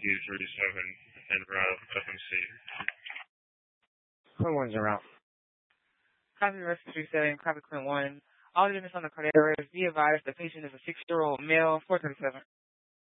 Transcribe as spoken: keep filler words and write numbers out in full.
U thirty-seven and route F M C. Quint one's in route. Copy Rescue three seven, copy Quint one. All units on the cardiac arrest, be advised the patient is a six-year-old male, four thirty-seven.